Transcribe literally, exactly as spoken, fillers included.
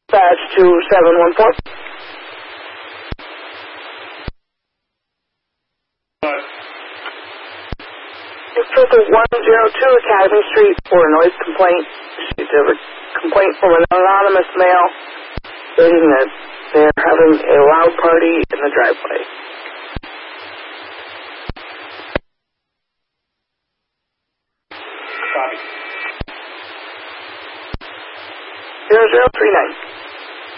Batch two seven one four. Filter one zero two Academy Street for a noise complaint. Received a complaint from an anonymous male stating that they're having a loud party in the driveway. Copy. zero zero three nine.